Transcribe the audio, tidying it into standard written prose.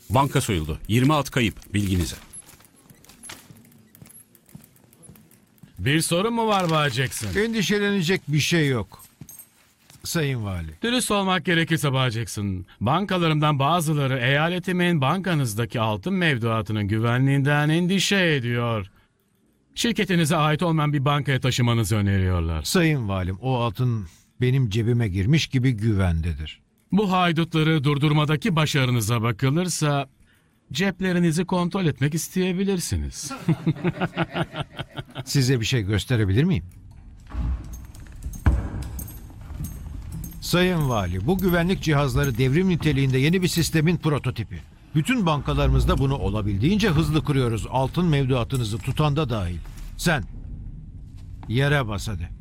Banka soyuldu. 20 at kayıp, bilginize. Bir sorun mu var Bay Jackson? Endişelenecek bir şey yok. Sayın Vali. Dürüst olmak gerekirse Bay Jackson, bankalarımdan bazıları eyaletimin bankanızdaki altın mevduatının güvenliğinden endişe ediyor. Şirketinize ait olmayan bir bankaya taşımanızı öneriyorlar. Sayın Valim, o altın benim cebime girmiş gibi güvendedir. Bu haydutları durdurmadaki başarınıza bakılırsa ceplerinizi kontrol etmek isteyebilirsiniz. Size bir şey gösterebilir miyim? Sayın Vali, bu güvenlik cihazları devrim niteliğinde yeni bir sistemin prototipi. Bütün bankalarımızda bunu olabildiğince hızlı kuruyoruz. Altın mevduatınızı tutan da dahil. Sen, yere bas hadi.